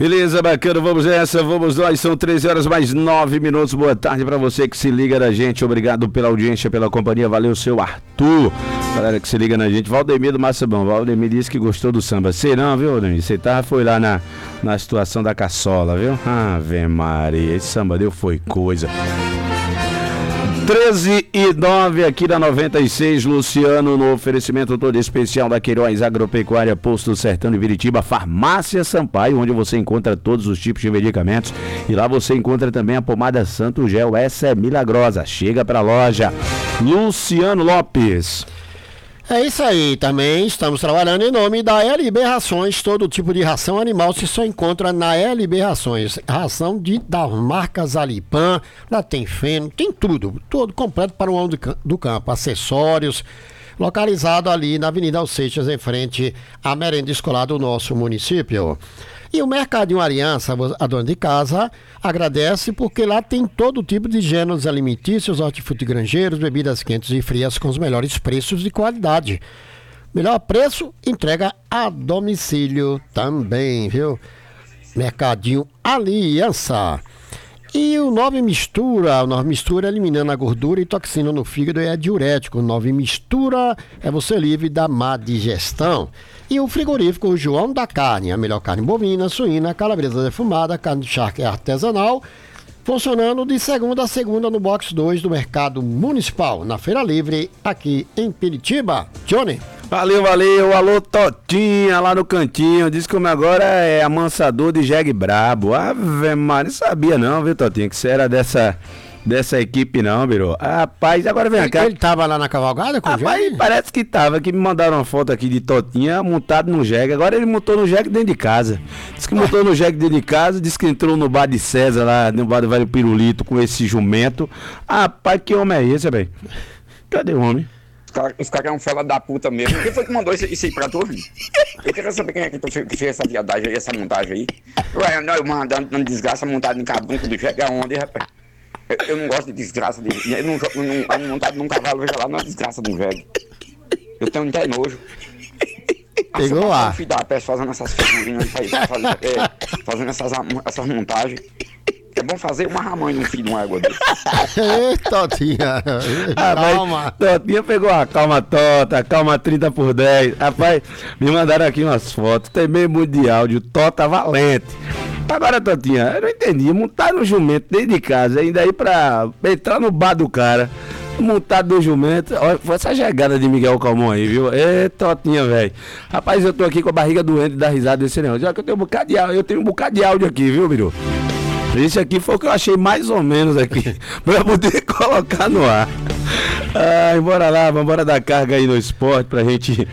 Beleza, bacana, vamos nessa, vamos nós, são 13 horas mais 9 minutos, boa tarde pra você que se liga na gente, obrigado pela audiência, pela companhia, valeu seu Arthur, galera que se liga na gente, Valdemir do Maçabão, Valdemir disse que gostou do samba, sei não, viu, Valdemir, você foi lá na situação da caçola, viu, Ave Maria, esse samba deu foi coisa. 13h09 aqui na 96, Luciano, no oferecimento todo especial da Queiroz Agropecuária, Posto Sertão e Viritiba, Farmácia Sampaio, onde você encontra todos os tipos de medicamentos, e lá você encontra também a pomada Santo Gel, essa é milagrosa, chega pra loja. Luciano Lopes. É isso aí, também estamos trabalhando em nome da LB Rações, todo tipo de ração animal se só encontra na LB Rações, ração das marcas Alipan, lá tem feno, tem tudo completo para o homem do campo, acessórios, localizado ali na Avenida Alseixas, em frente à merenda escolar do nosso município. E o Mercadinho Aliança, a dona de casa, agradece porque lá tem todo tipo de gêneros alimentícios, hortifrutigranjeiros, bebidas quentes e frias com os melhores preços de qualidade. Melhor preço, entrega a domicílio também, viu? Mercadinho Aliança. E o Nove Mistura eliminando a gordura e toxina no fígado é diurético. O Nove Mistura é você livre da má digestão. E o frigorífico João da Carne, a melhor carne bovina, suína, calabresa defumada, carne de charque artesanal, funcionando de segunda a segunda no box 2 do Mercado Municipal, na Feira Livre, aqui em Piritiba. Johnny. Valeu, alô Totinha lá no cantinho, diz que o meu agora é amansador de jegue brabo. Ave Maria, não sabia não, viu, Totinha, que você era dessa equipe não, Biro. Rapaz, agora vem cá. Ele tava lá na cavalgada com o jegue? Parece que tava, que me mandaram uma foto aqui de Totinha montado no jegue. Agora ele montou no jegue dentro de casa. Diz que montou no jegue dentro de casa, diz que entrou no bar de César lá, no bar do Velho Pirulito com esse jumento. Rapaz, que homem é esse, velho? Cadê o homem? Os caras é um fela da puta mesmo. Quem foi que mandou isso aí pra tu, filho? Eu queria saber quem é que fez essa viadagem aí, essa montagem aí. Ué, eu mandando desgraça montada em cabunco do jegue aonde, rapaz? Eu não gosto de desgraça dele. Eu não montado num cavalo, veja lá, não é desgraça do jegue. Eu tenho até nojo. Pegou lá. O filho da peste fazendo essas figurinhas aí, fazendo essas montagens. É bom fazer uma ramanha no filho de uma égua dele. Totinha. Calma. Totinha pegou a calma Tota, calma 30x10. Rapaz, me mandaram aqui umas fotos. Tem meio muito de áudio. Tota valente. Agora, Totinha, eu não entendi. Montar no jumento dentro de casa, ainda aí pra entrar no bar do cara. Montado no jumento. Olha, foi essa chegada de Miguel Calmon aí, viu? Ê, Totinha, velho. Rapaz, eu tô aqui com a barriga doente da risada desse negócio. Já que eu tenho um bocado de áudio aqui, viu, Biru? Esse aqui foi o que eu achei mais ou menos aqui, pra poder colocar no ar. Bora lá, vamos dar carga aí no esporte pra gente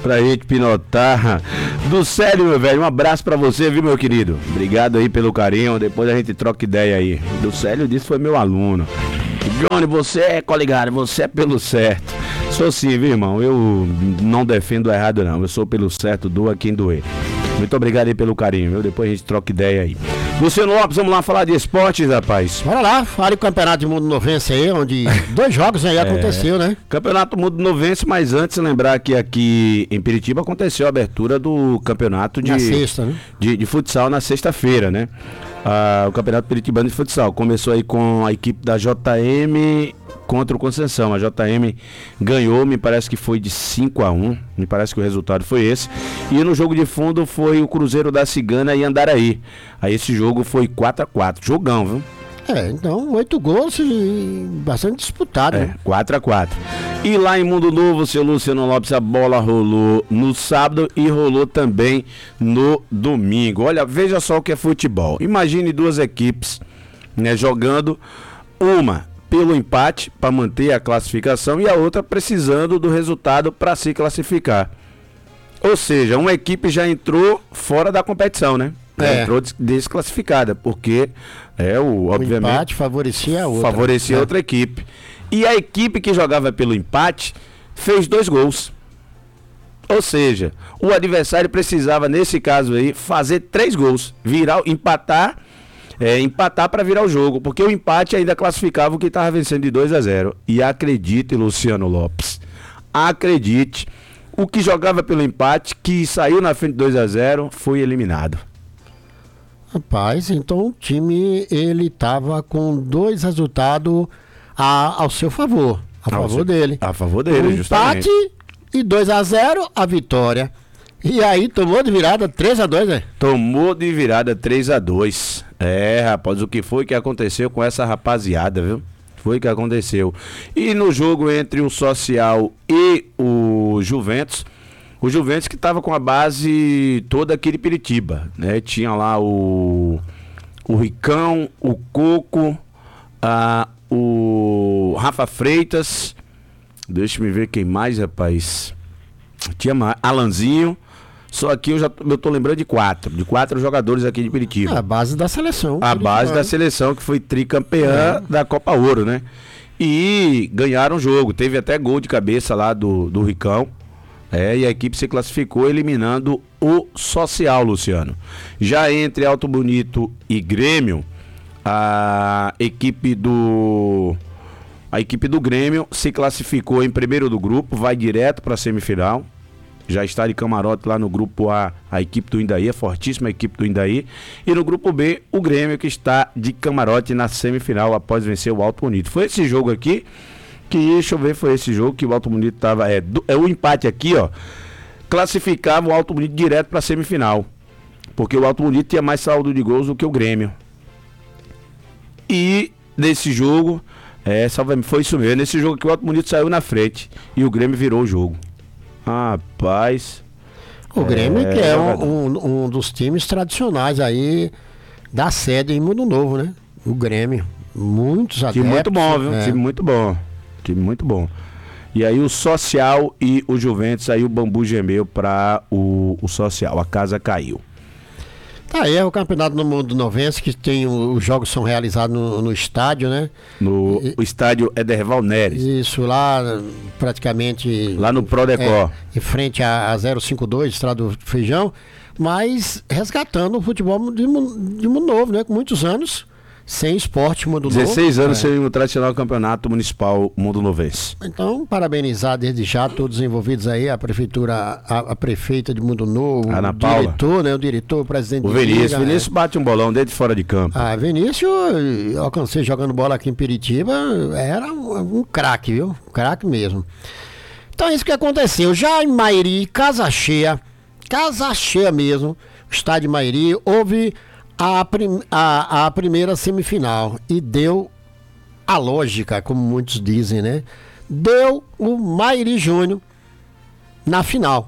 pinotar. Do Célio, meu velho, um abraço pra você, viu, meu querido? Obrigado aí pelo carinho, depois a gente troca ideia aí. Do Célio disse que foi meu aluno. Johnny, você é coligado, você é pelo certo. Sou sim, viu, irmão? Eu não defendo o errado, não. Eu sou pelo certo, doa quem doer. Muito obrigado aí pelo carinho, viu? Depois a gente troca ideia aí. Luciano Lopes, vamos lá falar de esportes, rapaz. Bora lá, fale o Campeonato do Mundo Novense aí, onde 2 jogos aí aconteceu, né? Campeonato Mundo Novense, mas antes lembrar que aqui em Piritiba aconteceu a abertura do campeonato na sexta, né? de futsal na sexta-feira, né? O Campeonato Piritibano de Futsal começou aí com a equipe da JM contra o Conceição. A JM ganhou, me parece que foi de 5-1, me parece que o resultado foi esse. E no jogo de fundo foi o Cruzeiro da Cigana e Andaraí. Aí esse jogo foi 4-4, jogão, viu? Então 8 gols e bastante disputado, né? 4-4. E lá em Mundo Novo, seu Luciano Lopes, a bola rolou no sábado e rolou também no domingo. Olha, veja só o que é futebol. Imagine 2 equipes, né, jogando, uma pelo empate para manter a classificação e a outra precisando do resultado para se classificar. Ou seja, uma equipe já entrou fora da competição, né? Entrou desclassificada, porque obviamente, o empate favorecia a outra. Favorecia outra equipe. E a equipe que jogava pelo empate fez 2 gols. Ou seja, o adversário precisava, nesse caso aí, fazer 3 gols. Empatar para virar o jogo. Porque o empate ainda classificava o que estava vencendo de 2-0. E acredite, Luciano Lopes, acredite, o que jogava pelo empate, que saiu na frente de 2-0, foi eliminado. Rapaz, então o time, ele tava com 2 resultados ao seu favor. A favor dele. A favor dele, Um justamente. empate e 2-0 a vitória. E aí tomou de virada 3-2, né? Tomou de virada 3-2. Rapaz, o que foi que aconteceu com essa rapaziada, viu? Foi que aconteceu. E no jogo entre o Social e o Juventus que estava com a base toda aqui de Piritiba, né? Tinha lá o Ricão, o Coco, o Rafa Freitas. Deixa eu ver quem mais, rapaz. Tinha mais, Alanzinho. Só aqui eu tô lembrando de 4 jogadores aqui de Piritiba. A base da seleção. A base da seleção, que foi tricampeã da Copa Ouro, né? E ganharam o jogo. Teve até gol de cabeça lá do Ricão. E a equipe se classificou eliminando o Social, Luciano. Já entre Alto Bonito e Grêmio, a equipe do Grêmio se classificou em primeiro do grupo, vai direto para a semifinal. Já está de camarote lá no grupo A, a equipe do Indaí, a fortíssima equipe do Indaí. E no grupo B, o Grêmio, que está de camarote na semifinal após vencer o Alto Bonito. Foi esse jogo aqui que, deixa eu ver, foi esse jogo que o Alto Bonito estava... o empate aqui, ó, classificava o Alto Bonito direto para a semifinal. Porque o Alto Bonito tinha mais saldo de gols do que o Grêmio. E nesse jogo, foi isso mesmo, nesse jogo que o Alto Bonito saiu na frente e o Grêmio virou o jogo. Rapaz. O Grêmio que é um dos times tradicionais aí da sede em Mundo Novo, né? O Grêmio. Muitos adeptos. Time muito bom, viu? Time muito bom. Time muito bom. E aí o Social e o Juventus, aí o bambu gemeu para o Social. A casa caiu. Tá aí, é o campeonato no Mundo Novense, que tem os jogos são realizados no estádio, né? O estádio Ederval Neres. Isso, lá praticamente... Lá no Prodecó. Em frente a 052, Estrada do Feijão, mas resgatando o futebol de Mundo Novo, né? Com muitos anos sem esporte Mundo Novo. 16 anos sem o tradicional campeonato municipal Mundo Novense. Então, parabenizar desde já todos os envolvidos aí, a prefeitura, a prefeita de Mundo Novo, Ana o Paula. diretor, né? O diretor, o presidente O Vinícius. Vinícius bate um bolão dentro e fora de campo. Vinícius, eu alcancei jogando bola aqui em Piritiba, era um craque, viu? Craque mesmo. Então é isso que aconteceu. Já em Mairi, casa cheia mesmo, estádio de Mairi, houve a primeira semifinal e deu a lógica, como muitos dizem, né? Deu o Mairi Júnior na final,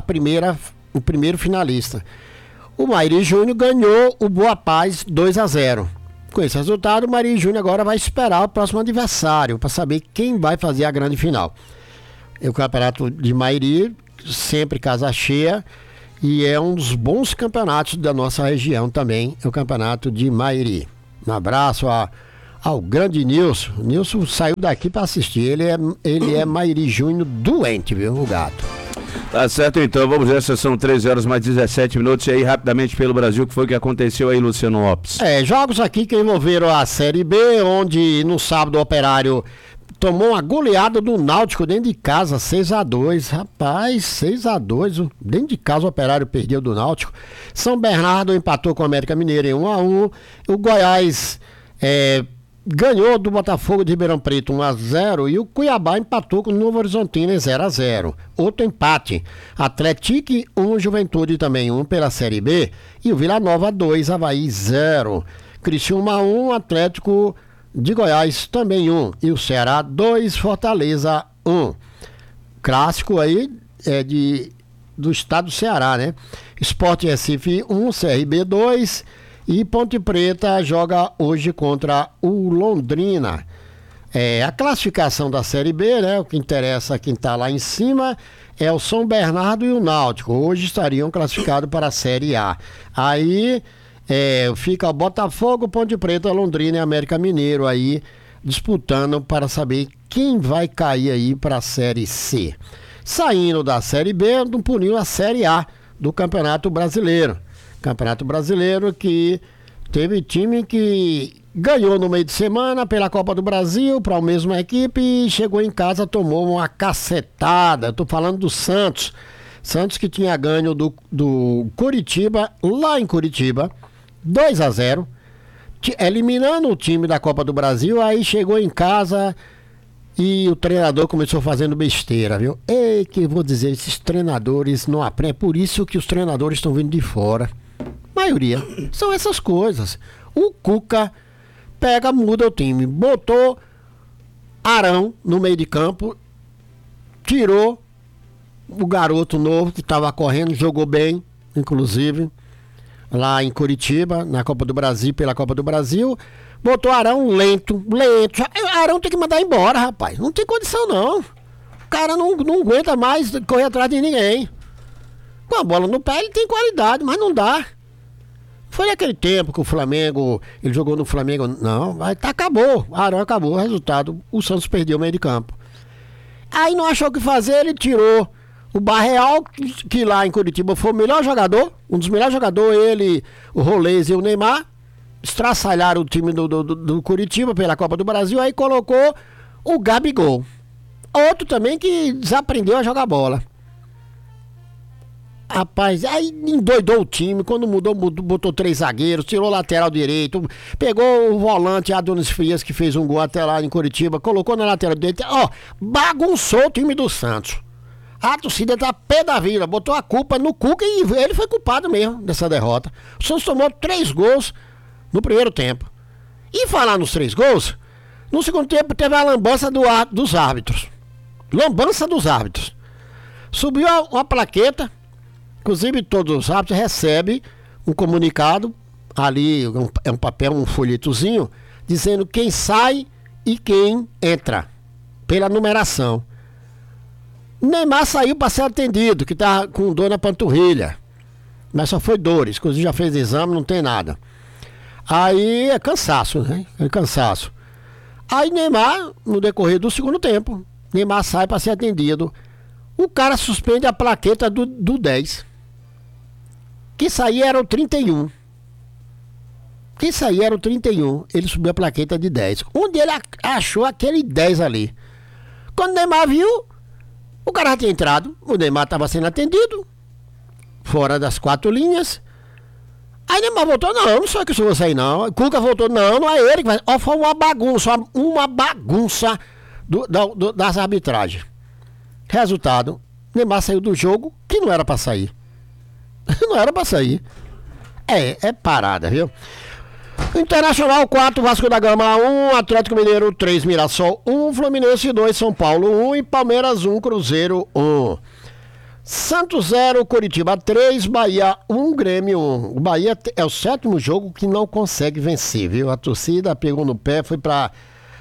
o primeiro finalista. O Mairi Júnior ganhou o Boa Paz 2-0. Com esse resultado, o Mairi Júnior agora vai esperar o próximo adversário para saber quem vai fazer a grande final. O campeonato de Mairi, sempre casa cheia, e é um dos bons campeonatos da nossa região também, é o campeonato de Mairi. Um abraço ao grande Nilson. O Nilson saiu daqui para assistir. Ele é Mairi Júnior doente, viu, o gato. Tá certo, então, vamos ver, são 13 horas mais 17 minutos, e aí rapidamente pelo Brasil, o que foi que aconteceu aí, Luciano Lopes? Jogos aqui que envolveram a Série B, onde no sábado o Operário tomou uma goleada do Náutico dentro de casa, 6-2. Rapaz, 6-2. Dentro de casa o Operário perdeu do Náutico. São Bernardo empatou com o América Mineiro em 1-1. O Goiás ganhou do Botafogo de Ribeirão Preto 1-0. E o Cuiabá empatou com o Novo Horizontino em 0-0. Outro empate. Atlético 1, Juventude também 1 pela Série B. E o Vila Nova 2, Avaí 0. Criciúma 1, Atlético de Goiás também 1. E o Ceará 2, Fortaleza 1. Clássico aí do estado do Ceará, né? Sport Recife 1, CRB 2. E Ponte Preta joga hoje contra o Londrina. A classificação da Série B, né? O que interessa a quem está lá em cima é o São Bernardo e o Náutico. Hoje estariam classificados para a Série A. Aí fica o Botafogo, Ponte Preta, Londrina e América Mineiro aí disputando para saber quem vai cair aí para a Série C. Saindo da Série B, puniu a Série A do Campeonato Brasileiro. Campeonato Brasileiro que teve time que ganhou no meio de semana pela Copa do Brasil para a mesma equipe e chegou em casa, tomou uma cacetada. Estou falando do Santos. Santos que tinha ganho do Curitiba, lá em Curitiba, 2-0, eliminando o time da Copa do Brasil. Aí chegou em casa e o treinador começou fazendo besteira, viu? Ei, que eu vou dizer, esses treinadores não aprendem. É por isso que os treinadores estão vindo de fora. Maioria. São essas coisas. O Cuca pega, muda o time. Botou Arão no meio de campo. Tirou o garoto novo que estava correndo. Jogou bem, inclusive. Lá em Curitiba, na Copa do Brasil, pela Copa do Brasil. Botou Arão lento. Arão tem que mandar embora, rapaz. Não tem condição, não. O cara não aguenta mais correr atrás de ninguém. Com a bola no pé, ele tem qualidade, mas não dá. Foi naquele tempo que o Flamengo, ele jogou no Flamengo. Não, acabou. Arão acabou. O resultado, o Santos perdeu o meio de campo. Aí não achou o que fazer, ele tirou o Barreal, que lá em Curitiba foi o melhor jogador. Um dos melhores jogadores, ele, o Rolês e o Neymar. Estraçalharam o time do Curitiba pela Copa do Brasil, aí colocou o Gabigol. Outro também que desaprendeu a jogar bola. Rapaz, aí endoidou o time, quando mudou, botou 3 zagueiros, tirou o lateral direito, pegou o volante Adonis Frias, que fez um gol até lá em Curitiba, colocou na lateral direita, bagunçou o time do Santos. A torcida tá pé da vida, botou a culpa no Cuca e ele foi culpado mesmo dessa derrota. O Santos tomou 3 gols no primeiro tempo. E falar nos 3 gols, no segundo tempo teve a lambança dos árbitros. Lambança dos árbitros. Subiu uma plaqueta, inclusive todos os árbitros recebem um comunicado, ali é um papel, um folhetozinho, dizendo quem sai e quem entra, pela numeração. Neymar saiu para ser atendido, que tá com dor na panturrilha. Mas só foi dores, inclusive já fez exame, não tem nada. Aí é cansaço, né? É cansaço. Aí Neymar, no decorrer do segundo tempo, Neymar sai para ser atendido. O cara suspende a plaqueta do 10. Que saía era o 31. Que saía era o 31. Ele subiu a plaqueta de 10. Onde ele achou aquele 10 ali. Quando o Neymar viu, o cara já tinha entrado. O Neymar estava sendo atendido. Fora das 4 linhas. Aí Neymar voltou, não sou eu que vou sair não. Cuca voltou, não é ele que vai. Foi uma bagunça das arbitragens. Resultado, Neymar saiu do jogo que não era pra sair. Não era pra sair. É parada, viu? Internacional 4, Vasco da Gama 1, Atlético Mineiro 3, Mirassol 1, Fluminense 2, São Paulo 1 e Palmeiras 1, Cruzeiro 1. Santos 0, Curitiba 3, Bahia 1, Grêmio 1. O Bahia é o 7º jogo que não consegue vencer, viu? A torcida pegou no pé, foi para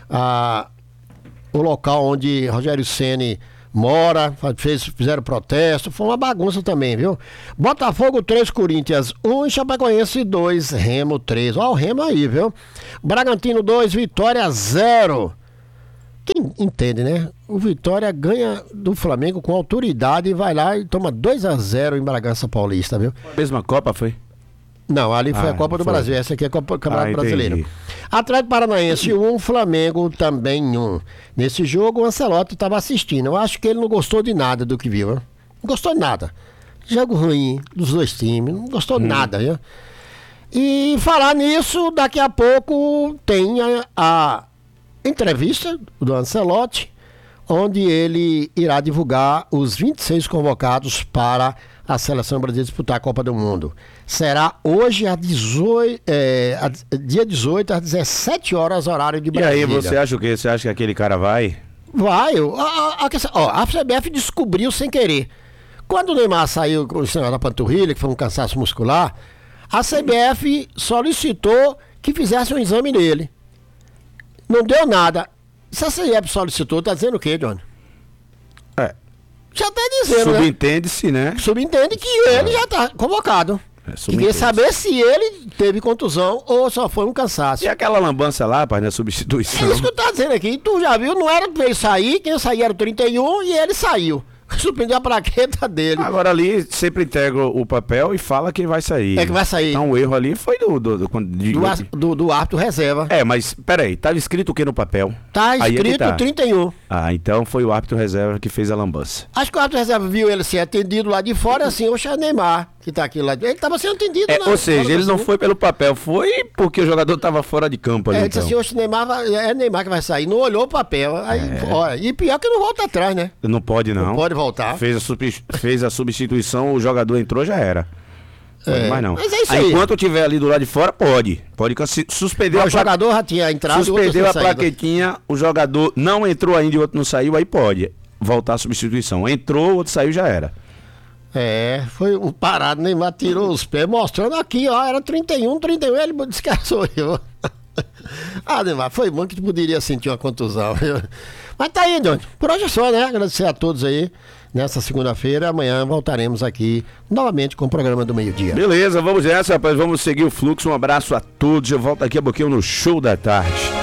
o local onde Rogério Ceni mora, fizeram protesto, foi uma bagunça também, viu? Botafogo 3, Corinthians 1, Chapecoense 2, Remo 3. Ó o Remo aí, viu? Bragantino 2, Vitória 0. Quem entende, né? O Vitória ganha do Flamengo com autoridade e vai lá e toma 2-0 em Bragança Paulista, viu? Mesma Copa foi? Não, ali foi a Copa do Brasil. Essa aqui é a Copa do Campeonato Brasileiro. Atlético Paranaense 1, Flamengo também 1. Nesse jogo o Ancelotti estava assistindo. Eu acho que ele não gostou de nada do que viu, viu? Não gostou de nada. Jogo ruim dos dois times, não gostou de nada, viu? E falar nisso, daqui a pouco tem a entrevista do Ancelotti, onde ele irá divulgar os 26 convocados para a seleção brasileira disputar a Copa do Mundo. Será hoje dia 18 às 17 horas, horário de Brasília. E aí, você acha o quê? Você acha que aquele cara vai? Vai. A CBF descobriu sem querer. Quando o Neymar saiu com o sinal da panturrilha, que foi um cansaço muscular, a CBF solicitou que fizesse um exame nele. Não deu nada. Se a CBF solicitou, tá dizendo o quê, Johnny? Já tá dizendo, Subentende-se, né? Subentende que ele já tá convocado. Queria saber se ele teve contusão ou só foi um cansaço. E aquela lambança lá, rapaz, na substituição? É isso que eu tô dizendo aqui. Tu já viu, não era pra ele sair, quem saía era o 31 e ele saiu. Suspendeu a plaqueta dele. Agora ali sempre integra o papel e fala que vai sair. É que vai sair. Então o erro ali foi do árbitro reserva. Mas peraí, estava escrito o que no papel? Tá escrito 31. Então foi o árbitro reserva que fez a lambança. Acho que o árbitro reserva viu ele ser atendido lá de fora assim, oxe, é Neymar. que tá aqui lá. Ele tava sendo atendido, Ou seja, ele não foi pelo papel, foi porque o jogador tava fora de campo ali. Ele disse assim, oxe, é Neymar que vai sair. Não olhou o papel. Aí, olha, e pior que não volta atrás, né? Não pode, não. Não pode voltar. Fez a substituição, o jogador entrou, já era. Mas não. Mas é isso aí. Enquanto tiver ali do lado de fora, pode. Pode suspender O jogador já tinha entrado. Suspendeu a plaquetinha, o jogador não entrou ainda e o outro não saiu, aí pode voltar a substituição. Entrou, o outro saiu, já era. Foi o parado, Neymar tirou os pés, mostrando aqui, ó, era 31, ele disse que sou eu. Neymar, foi bom que tu poderia sentir uma contusão. Mas tá aí, Johnny. Por hoje é só, né? Agradecer a todos aí. Nessa segunda-feira, amanhã voltaremos aqui novamente com o programa do meio-dia. Beleza, vamos nessa, rapaz. Vamos seguir o fluxo. Um abraço a todos. Eu volto aqui a pouquinho no Show da Tarde.